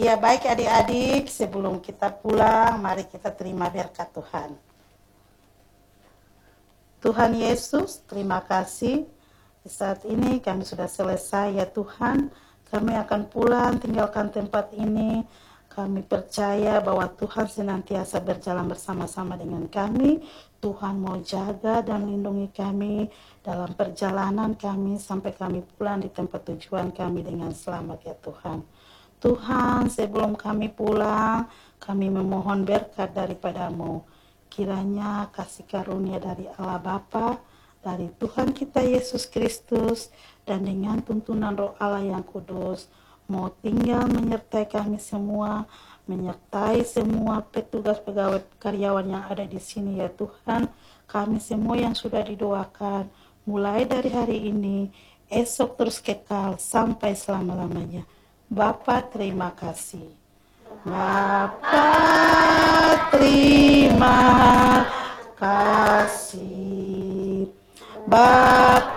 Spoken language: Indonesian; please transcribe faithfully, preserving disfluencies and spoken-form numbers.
Ya baik adik-adik, sebelum kita pulang, mari kita terima berkat Tuhan. Tuhan Yesus, terima kasih. Di saat ini kami sudah selesai ya Tuhan. Kami akan pulang tinggalkan tempat ini. Kami percaya bahwa Tuhan senantiasa berjalan bersama-sama dengan kami. Tuhan mau jaga dan lindungi kami dalam perjalanan kami sampai kami pulang di tempat tujuan kami dengan selamat ya Tuhan. Tuhan, sebelum kami pulang, kami memohon berkat daripada-Mu. Kiranya kasih karunia dari Allah Bapa, dari Tuhan kita Yesus Kristus, dan dengan tuntunan Roh Allah yang kudus, mau tinggal menyertai kami semua, menyertai semua petugas pegawai karyawan yang ada di sini ya Tuhan. Kami semua yang sudah didoakan, mulai dari hari ini, esok terus kekal, sampai selama-lamanya. Bapa terima kasih. Bapa terima kasih. Bapa